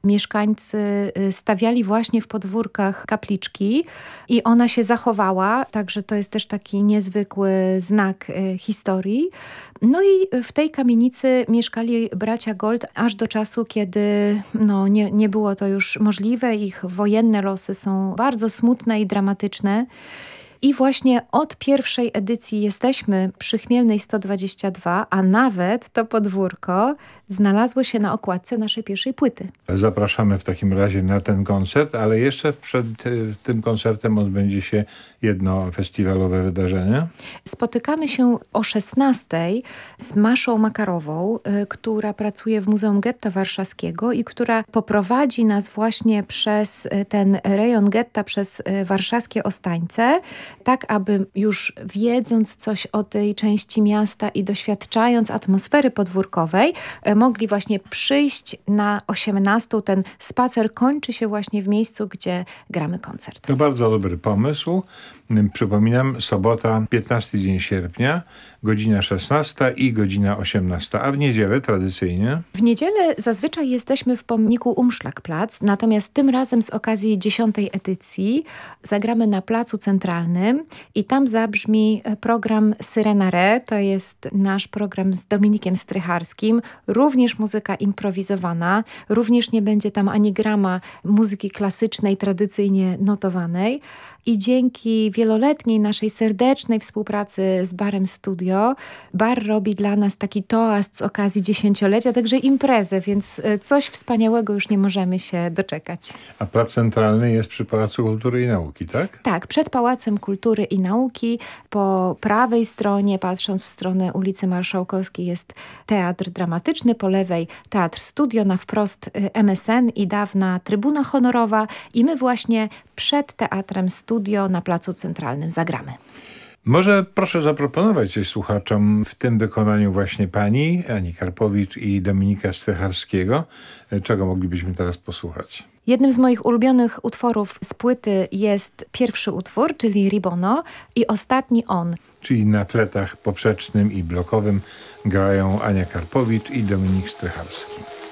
mieszkańcy stawiali właśnie w podwórkach kapliczki i ona się zachowała, także to jest też taki niezwykły znak historii. No i w tej kamienicy mieszkali bracia Gold aż do czasu, kiedy nie było to już możliwe. Ich wojenne losy są bardzo smutne i dramatyczne. I właśnie od pierwszej edycji jesteśmy przy Chmielnej 122, a nawet to podwórko znalazło się na okładce naszej pierwszej płyty. Zapraszamy w takim razie na ten koncert, ale jeszcze przed tym koncertem odbędzie się jedno festiwalowe wydarzenie. Spotykamy się o 16:00 z Maszą Makarową, która pracuje w Muzeum Getta Warszawskiego i która poprowadzi nas właśnie przez ten rejon getta, przez warszawskie Ostańce, tak aby już wiedząc coś o tej części miasta i doświadczając atmosfery podwórkowej, mogli właśnie przyjść na 18:00. Ten spacer kończy się właśnie w miejscu, gdzie gramy koncert. To bardzo dobry pomysł. Przypominam, sobota, 15 dzień sierpnia, godzina 16 i godzina 18, a w niedzielę tradycyjnie? W niedzielę zazwyczaj jesteśmy w pomniku Umschlagplatz, natomiast tym razem z okazji 10. edycji zagramy na Placu Centralnym i tam zabrzmi program Syrena Re, to jest nasz program z Dominikiem Strycharskim, również muzyka improwizowana, również nie będzie tam ani grama muzyki klasycznej, tradycyjnie notowanej. I dzięki wieloletniej naszej serdecznej współpracy z Barem Studio, bar robi dla nas taki toast z okazji 10-lecia, także imprezę, więc coś wspaniałego już nie możemy się doczekać. A Plac Centralny jest przy Pałacu Kultury i Nauki, tak? Tak, przed Pałacem Kultury i Nauki, po prawej stronie, patrząc w stronę ulicy Marszałkowskiej, jest Teatr Dramatyczny, po lewej Teatr Studio, na wprost MSN i dawna Trybuna Honorowa i my właśnie przed Teatrem Studio na Placu Centralnym zagramy. Może proszę zaproponować coś słuchaczom w tym wykonaniu właśnie pani, Ani Karpowicz i Dominika Strycharskiego. Czego moglibyśmy teraz posłuchać? Jednym z moich ulubionych utworów z płyty jest pierwszy utwór, czyli Ribono i ostatni On. Czyli na fletach poprzecznym i blokowym grają Ania Karpowicz i Dominik Strycharski.